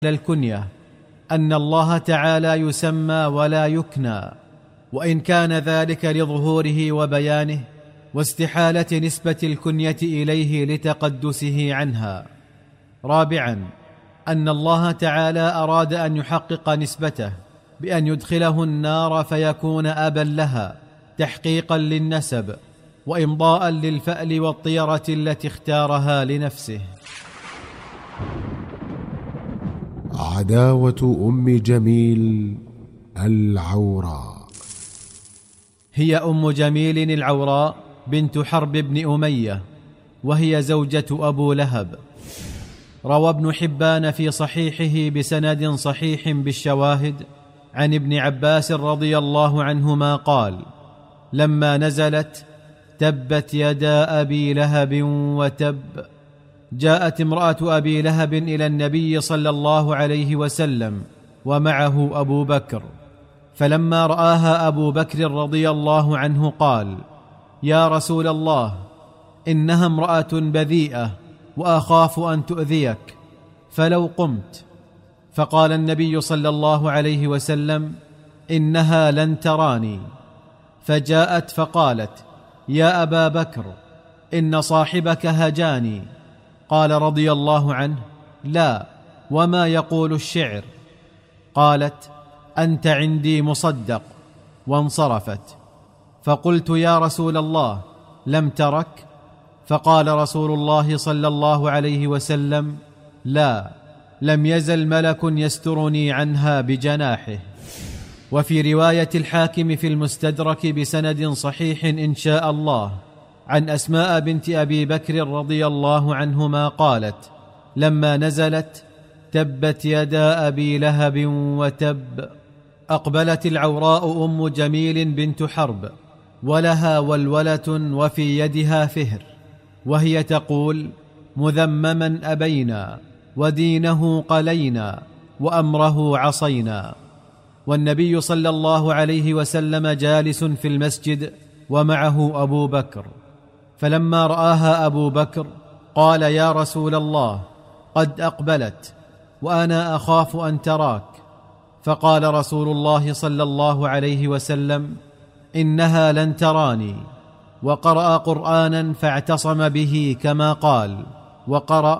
الكنية أن الله تعالى يسمى ولا يكنى، وإن كان ذلك لظهوره وبيانه واستحالة نسبة الكنية إليه لتقدسه عنها. رابعا، أن الله تعالى أراد أن يحقق نسبته بأن يدخله النار فيكون أبا لها تحقيقا للنسب وإمضاء للفأل والطيرة التي اختارها لنفسه. عداوة أم جميل العوراء. هي أم جميل العوراء بنت حرب بن أمية، وهي زوجة أبو لهب. روى ابن حبان في صحيحه بسند صحيح بالشواهد عن ابن عباس رضي الله عنهما قال: لما نزلت تبت يدا أبي لهب وتب، جاءت امرأة أبي لهب إلى النبي صلى الله عليه وسلم ومعه أبو بكر، فلما رآها أبو بكر رضي الله عنه قال: يا رسول الله، إنها امرأة بذيئة وأخاف أن تؤذيك، فلو قمت. فقال النبي صلى الله عليه وسلم: إنها لن تراني. فجاءت فقالت: يا أبا بكر، إن صاحبك هجاني. قال رضي الله عنه: لا، وما يقول الشعر؟ قالت: أنت عندي مصدق، وانصرفت. فقلت: يا رسول الله، لم ترك؟ فقال رسول الله صلى الله عليه وسلم: لا، لم يزل ملك يسترني عنها بجناحه. وفي رواية الحاكم في المستدرك بسند صحيح إن شاء الله عن أسماء بنت أبي بكر رضي الله عنهما قالت: لما نزلت تبت يدا أبي لهب وتب، أقبلت العوراء أم جميل بنت حرب ولها ولولة وفي يدها فهر، وهي تقول: مذمما أبينا، ودينه قلينا، وأمره عصينا. والنبي صلى الله عليه وسلم جالس في المسجد ومعه أبو بكر، فلما رآها أبو بكر قال: يا رسول الله، قد أقبلت وأنا أخاف أن تراك. فقال رسول الله صلى الله عليه وسلم: إنها لن تراني. وقرأ قرآنا فاعتصم به كما قال، وقرأ: